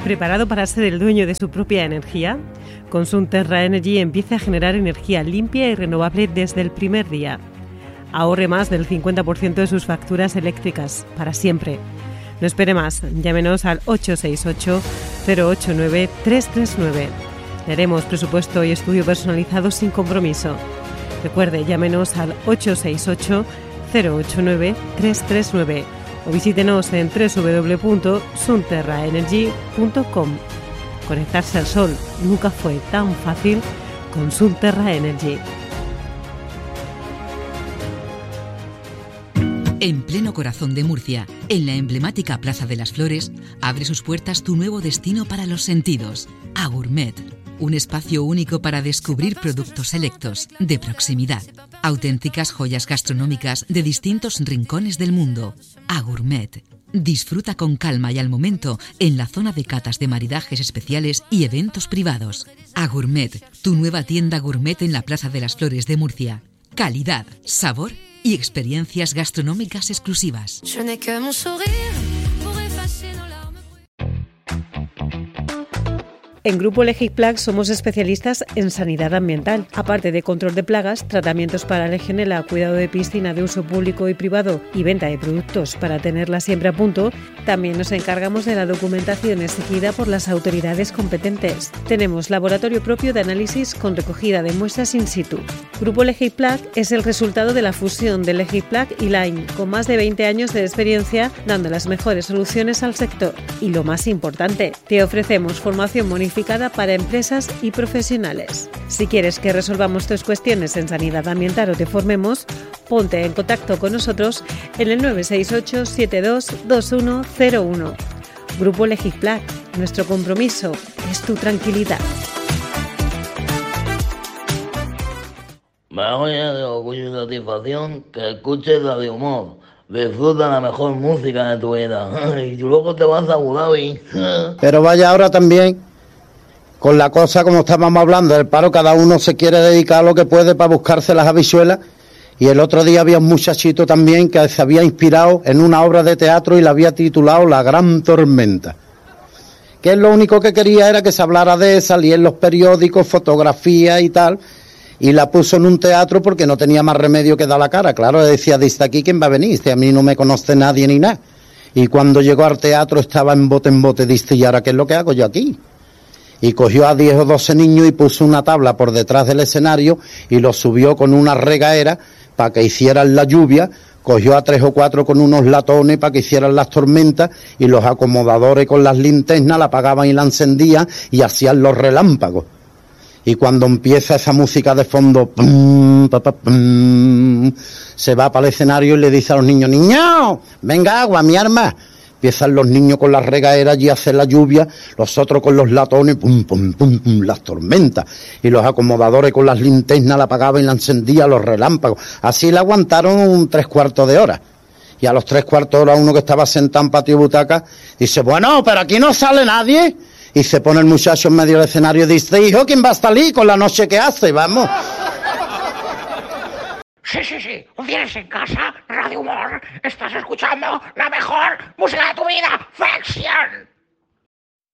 ¿Preparado para ser el dueño de su propia energía? Con Sunterra Energy empieza a generar energía limpia y renovable desde el primer día. Ahorre más del 50% de sus facturas eléctricas, para siempre. No espere más, llámenos al 868-089-339. Le haremos presupuesto y estudio personalizado sin compromiso. Recuerde, llámenos al 868-089-339 o visítenos en www.sunterraenergy.com. Conectarse al sol nunca fue tan fácil con Sunterra Energy. En pleno corazón de Murcia, en la emblemática Plaza de las Flores, abre sus puertas tu nuevo destino para los sentidos, Agourmet. Un espacio único para descubrir productos selectos, de proximidad. Auténticas joyas gastronómicas de distintos rincones del mundo. Agourmet. Disfruta con calma y al momento en la zona de catas de maridajes especiales y eventos privados. Agourmet, tu nueva tienda gourmet en la Plaza de las Flores de Murcia. Calidad, sabor y experiencias gastronómicas exclusivas. En Grupo Legiplag somos especialistas en sanidad ambiental. Aparte de control de plagas, tratamientos para legionela, cuidado de piscina de uso público y privado y venta de productos para tenerla siempre a punto, también nos encargamos de la documentación exigida por las autoridades competentes. Tenemos laboratorio propio de análisis con recogida de muestras in situ. Grupo Legiplag es el resultado de la fusión de Legiplag y Line, con más de 20 años de experiencia dando las mejores soluciones al sector. Y lo más importante, te ofrecemos formación bonificada para empresas y profesionales. Si quieres que resolvamos tus cuestiones en sanidad ambiental o te formemos, ponte en contacto con nosotros en el 968 72 2101. Grupo Legiplag, nuestro compromiso es tu tranquilidad. Me voy de orgullo y satisfacción que escuches Radio Humor. Disfruta la mejor música de tu vida y luego te vas a Abu Dhabi. Pero vaya ahora también, con la cosa como estábamos hablando, del paro, cada uno se quiere dedicar a lo que puede para buscarse las habichuelas. Y el otro día había un muchachito también que se había inspirado en una obra de teatro y la había titulado La Gran Tormenta. Que él lo único que quería era que se hablara de esa, salía en los periódicos, fotografías y tal. Y la puso en un teatro porque no tenía más remedio que dar la cara. Claro, decía, dice, aquí quién va a venir, dice, a mí no me conoce nadie ni nada. Y cuando llegó al teatro estaba en bote, dice, ¿y ahora qué es lo que hago yo aquí? Y cogió a 10 o 12 niños y puso una tabla por detrás del escenario y los subió con una regaera para que hicieran la lluvia, cogió a 3 o 4 con unos latones para que hicieran las tormentas y los acomodadores con las linternas la apagaban y la encendían y hacían los relámpagos. Y cuando empieza esa música de fondo, pum, pa, pa, pum, se va para el escenario y le dice a los niños, niños, venga agua, mi arma. Empiezan los niños con las regaeras y hacen la lluvia, los otros con los latones, pum, pum, pum, pum, las tormentas. Y los acomodadores con las linternas la apagaban y la encendían, los relámpagos. Así la aguantaron 3/4 de hora. Y a los 3/4 de hora uno que estaba sentado en patio butaca dice, bueno, pero aquí no sale nadie. Y se pone el muchacho en medio del escenario y dice, hijo, ¿quién va a salir con la noche que hace? Vamos. Sí. ¿Tienes en casa Radio Humor? Estás escuchando la mejor música de tu vida. ¡Ficción!